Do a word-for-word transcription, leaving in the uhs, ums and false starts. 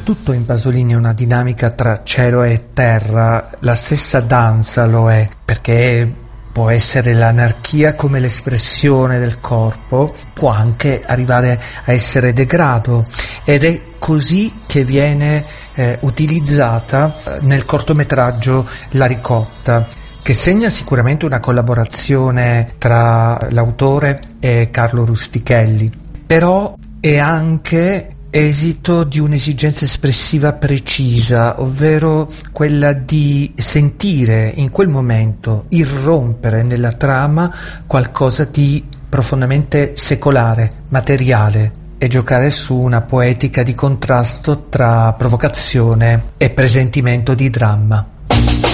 tutto in Pasolini è una dinamica tra cielo e terra, la stessa danza lo è, perché può essere l'anarchia come l'espressione del corpo, può anche arrivare a essere degrado, ed è così che viene eh, utilizzata nel cortometraggio La ricotta, che segna sicuramente una collaborazione tra l'autore e Carlo Rustichelli, però è anche esito di un'esigenza espressiva precisa, ovvero quella di sentire in quel momento irrompere nella trama qualcosa di profondamente secolare, materiale, e giocare su una poetica di contrasto tra provocazione e presentimento di dramma.